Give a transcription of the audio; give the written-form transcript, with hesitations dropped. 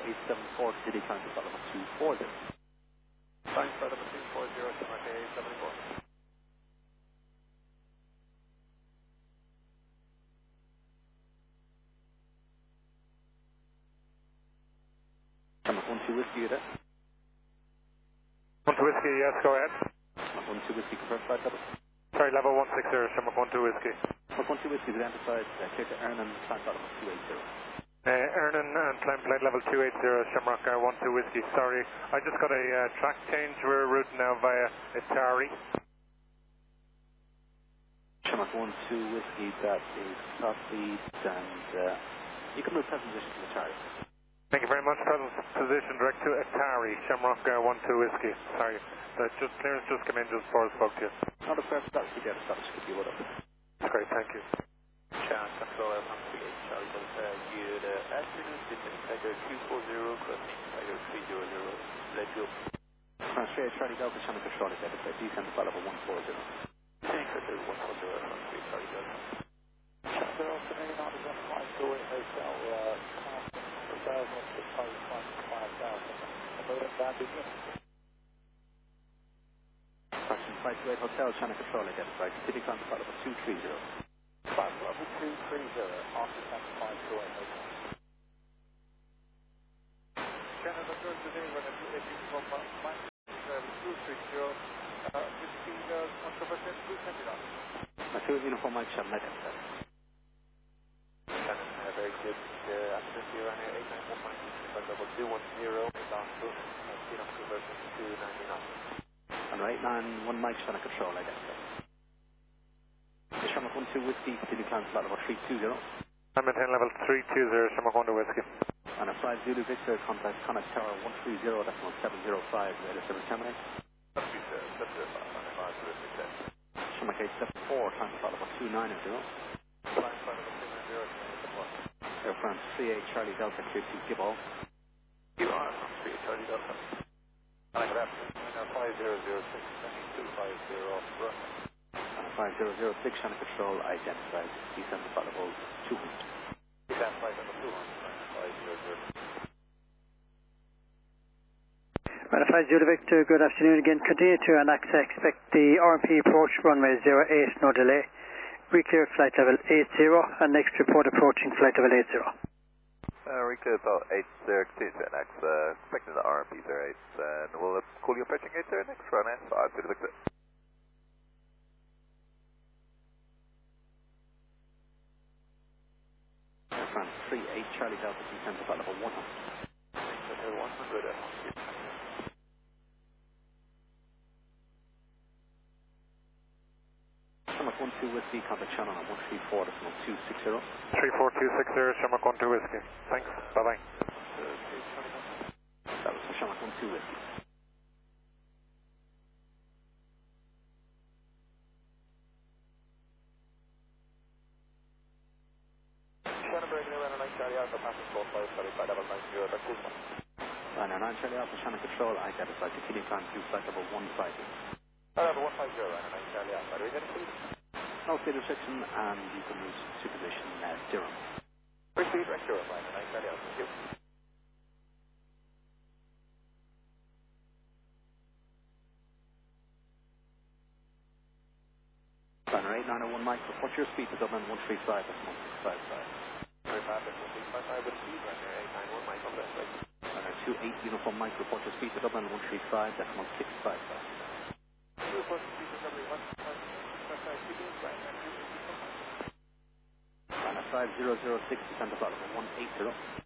874 City County Sullivan 240. Fine, Sullivan 240, Shamrock 874. Shamrock 12 Whiskey, you there? 12 Whiskey, yes, go ahead. Shamrock 12 Whiskey, confirm flight level. Sorry, level 160, Shamrock 12 Whiskey. Shamrock 12 Whiskey is identified, clear to Ernan, flight level 280. Ernan and climb flight level 280, Shamrock 12 Whiskey. Sorry, I just got a track change. We're routing now via Atari. Shamrock 12 Whiskey, that is copied, and you can move present position to Atari. Thank you very much. Present position direct to Atari, Shamrock 12 Whiskey. Sorry, clearance just came in just before I spoke to you. Not a first, that's to get established, could you what up? That's great, thank you. Channel Control L138, Charlie Delta, good afternoon, descending Tiger 240, crossing Tiger 300, let go. Transfer Charlie Delta, Channel Control, identified, descend flight level 140. Descending Tiger 140, crossing Charlie Delta. Chapter afternoon, I was on 528 Hotel, Castle, 1,000 to Charlie 5,000. About that begin. Question 528 Hotel, Channel Control, identified, City County flight level 230. 5 level 230, after 528 Hotel. Canada Control today, when it's from Mike, 230, 15, 1%, 220. Material uniform Mike Sham, identified. Shannon, very good. After 0 and 891 level 210, down to Phenom conversion to 99. And 891 Mike Channel Control, identified. Shamrock 12 Whiskey, City County flight level 320. I'm maintain level 320, Shamrock 12 Whiskey. And a 5 Zulu Victor, contact Connacht Tower 130, that's 1705, ready to terminate. Shamrock 874, County flight level 290. Air France 38 Charlie Delta, clear to Gibbo. You are from 3 Charlie Delta. I got afternoon, 5006, 250, run. 5006 Channel Control, identified, descend flight level 200. Descend flight level 200, 500. Modified Zulu Victor, good afternoon again. Continue to ANAC, expect the RMP approach runway 08, no delay. Reclear flight level 80, and next report approaching flight level 80. Reclear about 80, continue to ANAC, expecting the RMP 08, and we'll call you approaching 80 next run S5, Zulu Victor. France 38 Charlie Delta, descend flight level 100. 100. Shamrock 12 Whiskey, contact channel on 134, that's 1260. 34260, Shamrock 12 Whiskey. Thanks, bye-bye. That was for Shamrock 12 Whiskey. Charlie Alpha, passing 45, flight level 90, back to 9 Charlie Alpha, Channel Control, identified, continue climb to flight level 150. level 150, 9 Charlie Alpha, are you ready please? No speed restriction, and you can lose supervision at Durham. Proceed, right Durham, 9 Charlie Alpha, thank you. Runner 8901 Mike, report your speed to Dublin 135, that's 1655. Very fast, 1655 with speed, runner 891 Mike on left, right. Runner 28 Uniform Mike, report your speed to Dublin 135, that's 1655. Report speed to Dublin 135, speed right, Runner 5006, descend to flight level 180.